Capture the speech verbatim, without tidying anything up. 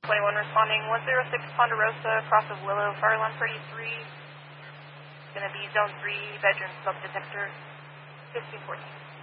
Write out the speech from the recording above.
twenty-one responding, one zero six Ponderosa, cross of Willow, fire alarm thirty-three. It's going to be zone three, bedroom smoke detector, fifteen fourteen.